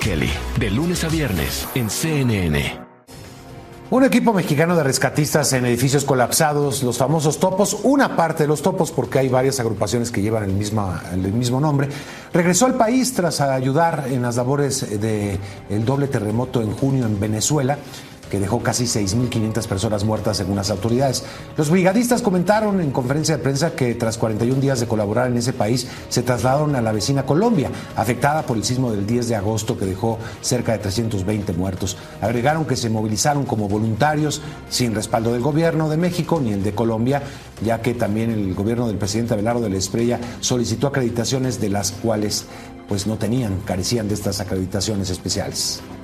Kelly, de lunes a viernes en CNN. Un equipo mexicano de rescatistas en edificios colapsados, los famosos topos, una parte de los topos, porque hay varias agrupaciones que llevan el mismo nombre, regresó al país tras ayudar en las labores del doble terremoto en junio en Venezuela, que dejó casi 6.500 personas muertas según las autoridades. Los brigadistas comentaron en conferencia de prensa que tras 41 días de colaborar en ese país, se trasladaron a la vecina Colombia, afectada por el sismo del 10 de agosto que dejó cerca de 320 muertos. Agregaron que se movilizaron como voluntarios sin respaldo del gobierno de México ni el de Colombia, ya que también el gobierno del presidente Abelardo de la Espriella solicitó acreditaciones de las cuales pues no tenían, carecían de estas acreditaciones especiales.